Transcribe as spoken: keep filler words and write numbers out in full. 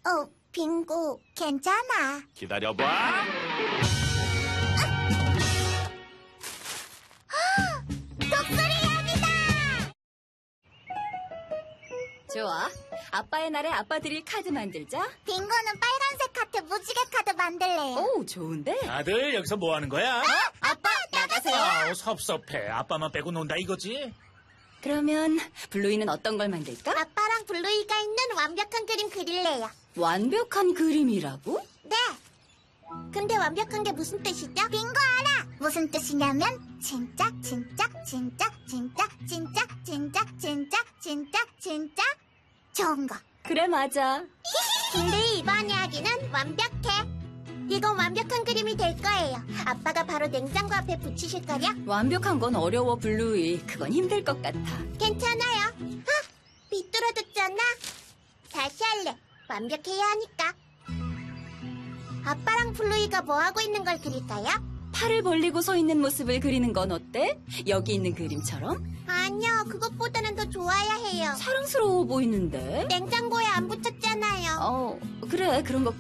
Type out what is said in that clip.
어, 빙고, 괜찮아. 기다려봐. 독수리 이야기다! 좋아. 아빠의 날에 아빠 드릴 카드 만들자. 빙고는 빨간색 하트 무지개 카드 만들래요. 오, 좋은데? 다들 여기서 뭐 하는 거야? 아빠, 나가세요. 아우, 섭섭해. 아빠만 빼고 논다 이거지? 그러면 블루이는 어떤 걸 만들까? 아빠랑 블루이가 있는 완벽한 그림 그릴래요. 완벽한 그림이라고? 네. 근데 완벽한 게 무슨 뜻이죠? 빙고 알아! 무슨 뜻이냐면 진짜 진짜 진짜 진짜 진짜 진짜 진짜 진짜 진짜 좋은 거. 그래, 맞아. 근데 이번 이야기는 완벽해. 이건 완벽한 그림이 될 거예요. 아빠가 바로 냉장고 앞에 붙이실 거려? 완벽한 건 어려워, 블루이. 그건 힘들 것 같아. 괜찮아요. 아, 비뚤어졌잖아. 다시 할래. 완벽해야 하니까. 아빠랑 블루이가 뭐 하고 있는 걸 그릴까요? 팔을 벌리고 서 있는 모습을 그리는 건 어때? 여기 있는 그림처럼? 아니요, 그것보다는 더 좋아야 해요. 사랑스러워 보이는데? 냉장고에 안 붙였잖아요. 어, 그래, 그런 것